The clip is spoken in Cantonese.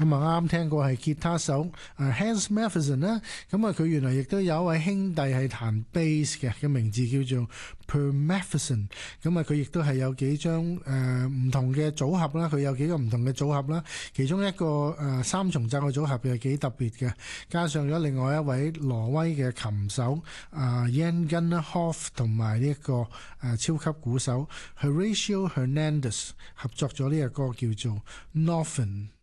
咁啊啱聽過係吉他手Hans Matheson 啦，咁啊佢原來亦都有一位兄弟係彈 bass 嘅名字叫做 Per Matheson， 咁啊佢亦都係有幾張唔同嘅組合啦，佢有幾個唔同嘅組合啦，其中一個三重奏嘅組合又係幾特別嘅，加上咗另外一位挪威嘅琴手Jan Gunnar Hoff 同埋呢一個超級鼓手 Horatio Hernandez 合作咗呢個歌叫做 Northern。